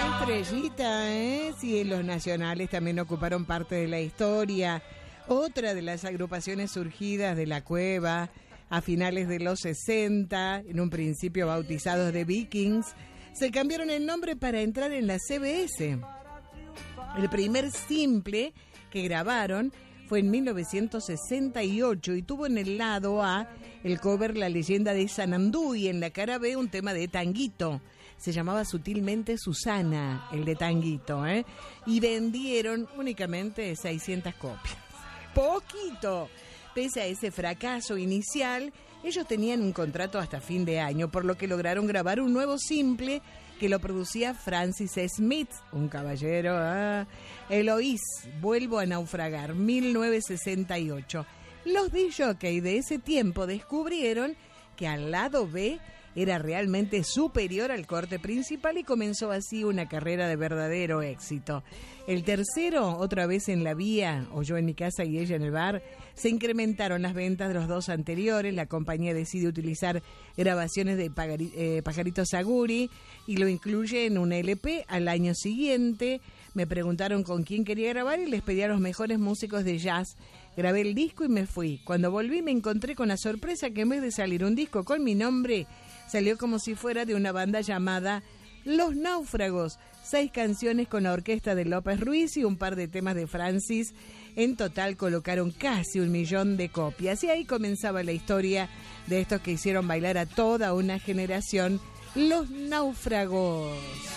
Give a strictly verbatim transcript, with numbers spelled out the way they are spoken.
Estrellita, ¿eh? Sí, los nacionales también ocuparon parte de la historia. Otra de las agrupaciones surgidas de la cueva a finales de los sesenta, en un principio bautizados de Vikings, se cambiaron el nombre para entrar en la C B S. El primer simple que grabaron fue en mil novecientos sesenta y ocho y tuvo en el lado A el cover La leyenda de Sanandú y en la cara B un tema de Tanguito. Se llamaba Sutilmente Susana, el de Tanguito, ¿eh? Y vendieron únicamente seiscientas copias. ¡Poquito! Pese a ese fracaso inicial, ellos tenían un contrato hasta fin de año, por lo que lograron grabar un nuevo simple que lo producía Francis Smith, un caballero. Ah, Eloís, Vuelvo a naufragar, mil novecientos sesenta y ocho. Los disc-jockey de ese tiempo descubrieron que al lado B era realmente superior al corte principal y comenzó así una carrera de verdadero éxito. El tercero, Otra vez en la vía, o Yo en mi casa y ella en el bar, se incrementaron las ventas de los dos anteriores. La compañía decide utilizar grabaciones de Pagari, eh, Pajarito Saguri y lo incluye en un L P. Al año siguiente me preguntaron con quién quería grabar y les pedí a los mejores músicos de jazz. Grabé el disco y me fui. Cuando volví me encontré con la sorpresa que en vez de salir un disco con mi nombre, salió como si fuera de una banda llamada Los Náufragos. Seis canciones con la orquesta de López Ruiz y un par de temas de Francis. En total colocaron casi un millón de copias. Y ahí comenzaba la historia de estos que hicieron bailar a toda una generación, Los Náufragos.